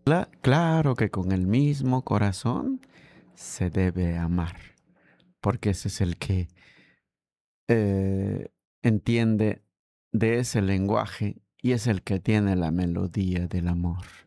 Claro que con el mismo corazón se debe amar, porque ese es el que entiende de ese lenguaje y es el que tiene la melodía del amor.